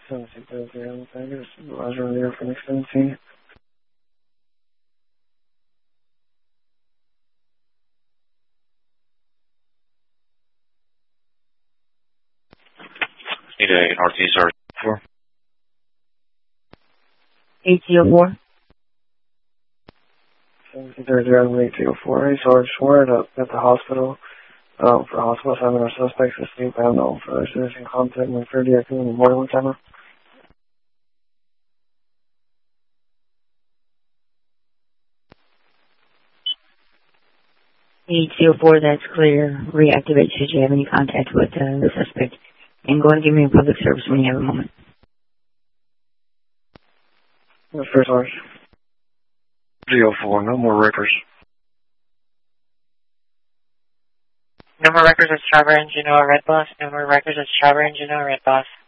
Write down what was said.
1700, thank you. Supervisor Lear from Extension. Need a RT for 1804. 1700, 1804. Sarge Sword at the hospital. For hospital assignment, our suspects asleep. I don't know for our citizen contact with 30 in the morning camera. 1804, that's clear. Reactivate should you have any contact with the suspect. And go and give me a public service when you have a moment. What's first Sarge? 304, no more records. No more records at Strawberry and Juneau, Red Boss. No more records at Strawberry and Juneau, Red Boss.